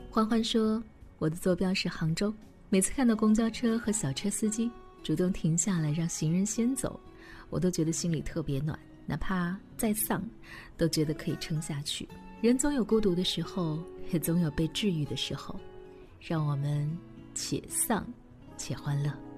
欢欢说，我的坐标是杭州，每次看到公交车和小车司机主动停下来让行人先走，我都觉得心里特别暖，哪怕再丧都觉得可以撑下去。人总有孤独的时候，也总有被治愈的时候，让我们且丧且欢乐。